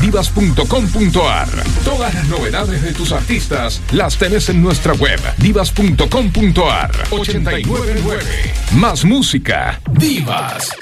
divas.com.ar. Todas las novedades de tus artistas las tenés en nuestra web, divas.com.ar. 899. Más música, Divas.